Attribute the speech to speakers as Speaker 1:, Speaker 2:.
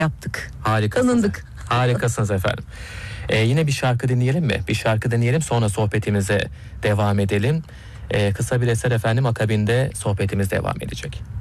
Speaker 1: yaptık.
Speaker 2: Harikasınız.
Speaker 1: Tanındık.
Speaker 2: Harikasınız efendim. Yine bir şarkı dinleyelim mi? Bir şarkı dinleyelim, sonra sohbetimize devam edelim. Kısa bir eser efendim, akabinde sohbetimiz devam edecek.